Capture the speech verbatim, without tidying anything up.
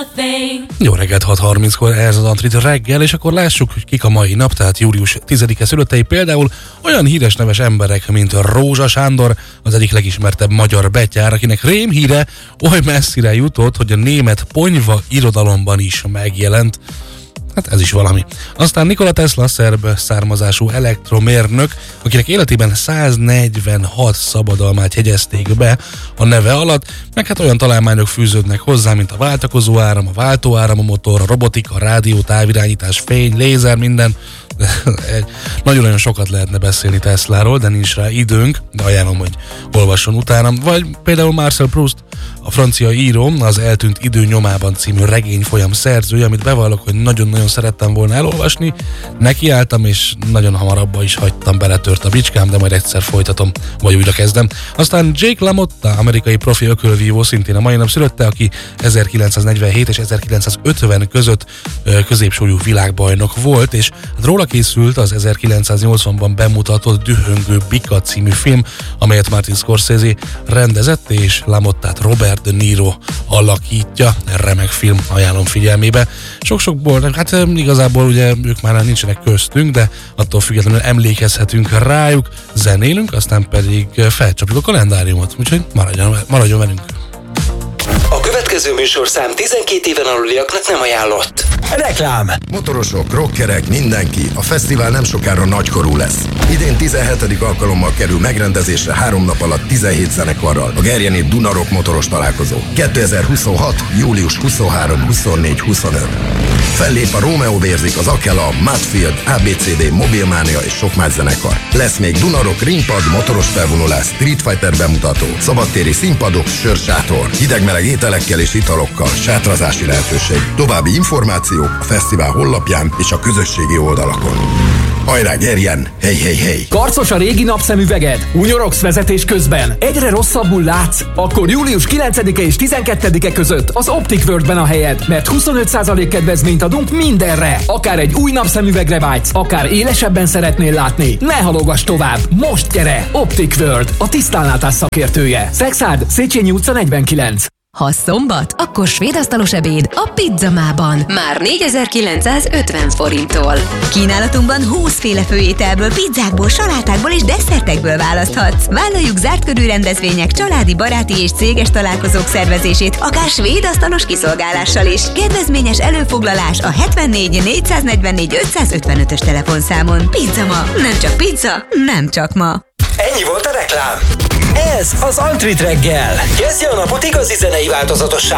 Jó reggelt, hat harminckor ez az Antrit reggel, és akkor lássuk, hogy kik a mai nap, tehát július tizedike szülöttei, például olyan híres neves emberek, mint Rózsa Sándor, az egyik legismertebb magyar betyár, akinek rémhíre oly messzire jutott, hogy a német ponyva irodalomban is megjelent. Hát ez is valami. Aztán Nikola Tesla, szerb származású elektromérnök, akinek életében száznegyvenhat szabadalmát jegyezték be a neve alatt, meg hát olyan találmányok fűződnek hozzá, mint a váltakozó áram, a váltóáram, a motor, a robotika, a rádió, távirányítás, fény, lézer, minden. Nagyon-nagyon sokat lehetne beszélni Tesláról, de nincs rá időnk, de ajánlom, hogy olvasson utána. Vagy például Marcel Proust, a francia író, az Eltűnt idő nyomában című regényfolyam szerzője, amit bevallok, hogy nagyon-nagyon szerettem volna elolvasni. Nekiálltam, és nagyon hamar abba is hagytam, beletört a bicskám, de majd egyszer folytatom, vagy újra kezdem. Aztán Jake LaMotta, amerikai profi ökölvívó, szintén a mai nap szülötte, aki ezerkilencszáznegyvenhét és ezerkilencszázötven között középsúlyú világbajnok volt, és róla készült az ezerkilencszáznyolcvanban bemutatott Dühöngő Bika című film, amelyet Martin Scorsese rendezett, és LaMottát Robert De Niro alakítja. Remek film, ajánlom figyelmébe. Sok-sokból, hát igazából ugye ők már nincsenek köztünk, de attól függetlenül emlékezhetünk rájuk, zenélünk, aztán pedig felcsapjuk a kalendáriumot, úgyhogy maradjon, maradjon velünk. A következő műsorszám tizenkét éven aluliaknak nem ajánlott. Reklám! Motorosok, rockerek, mindenki. A fesztivál nem sokára nagykorú lesz. Idén tizenhetedik alkalommal kerül megrendezésre három nap alatt tizenhét zenekarral. A Gerjeni Duna-Rock motoros találkozó. kétezer-huszonhat. július huszonharmadika, huszonnégyedike, huszonötödike Fellép a Romeo Vérzik, az Akela, Mudfield, á bé cé dé, Mobilmania és sok más zenekar. Lesz még Duna-Rock, ringpad, motoros felvonulás, Street Fighter bemutató, szabadtéri színpadok, sörsátor, hideg-meleg ételekkel és italokkal, sátrazási lehetőség. További információk a fesztivál honlapján és a közösségi oldalakon. Hajrá, Gerjen! Hey, hey, hey! Karcos a régi napszemüveged? Unyorogsz vezetés közben? Egyre rosszabbul látsz? Akkor július kilencedike és tizenkettedike között az Optic Worldben a helyed, mert huszonöt százalék kedvezményt adunk mindenre. Akár egy új napszemüvegre vágysz, akár élesebben szeretnél látni. Ne halogass tovább! Most gyere! Optic World, a tisztánlátás szakértője. Szexárd, Széchenyi utca negyvenkilenc. Ha szombat, akkor svédasztalos ebéd a Pizzamában. Már négyezer-kilencszázötven forinttól. Kínálatunkban húszféle főételből, pizzákból, salátákból és desszertekből választhatsz. Vállaljuk zárt körű rendezvények, családi, baráti és céges találkozók szervezését, akár svédasztalos kiszolgálással is. Kedvezményes előfoglalás a hetvennégy négyszáznegyvennégy ötszázötvenötös telefonszámon. Pizzama, nem csak pizza, nem csak ma. Ennyi volt a reklám. Ez az Antrit reggel. Kezdje a napot igazi zenei változatossággal.